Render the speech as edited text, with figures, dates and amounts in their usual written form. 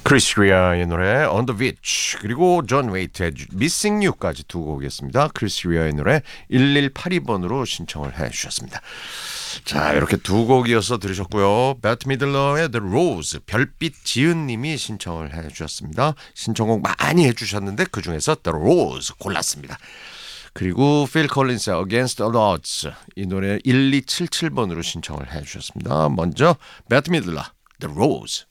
크리스 리아의 노래 On the Beach 그리고 존 웨이트의 Missing You까지 두 곡이었습니다. 크리스 리아의 노래 1182번으로 신청을 해주셨습니다. 자, 이렇게 두 곡이어서 들으셨고요. 배트 미들러의 The Rose 별빛 지은님이 신청을 해주셨습니다. 신청곡 많이 해주셨는데 그중에서 The Rose 골랐습니다. 그리고 필 콜린스의 Against All Odds 이 노래 1277번으로 신청을 해주셨습니다. 먼저 배트 미들러 The Rose